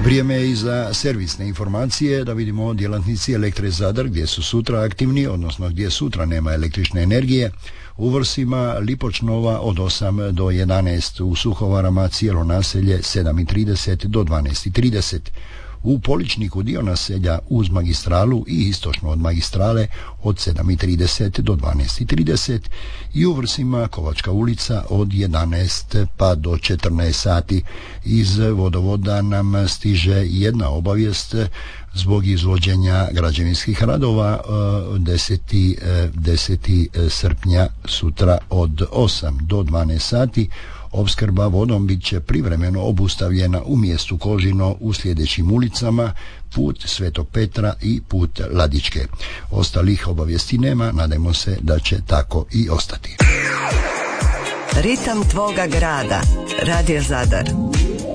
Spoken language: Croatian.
Vrijeme je i za servisne informacije, da vidimo djelatnici Elektre Zadar gdje su sutra aktivni, odnosno gdje sutra nema električne energije. U Vrsima Lipočnova od 8 do 11, u Suhovarama cijelo naselje 7:30 do 12:30. U Poličniku dio naselja uz magistralu i istočno od magistrale od 7:30 do 12:30 i u Vrsima Kovačka ulica od 11 pa do 14 sati. Iz vodovoda nam stiže jedna obavijest zbog izvođenja građevinskih radova 10. srpnja sutra od 8 do 12 sati. Opskrba vodom bit će privremeno obustavljena u mjestu Kožino u sljedećim ulicama: put Svetog Petra i put Ladičke. Ostalih obavijesti nema, nadajmo se da će tako i ostati. Ritam tvoga grada. Radio Zadar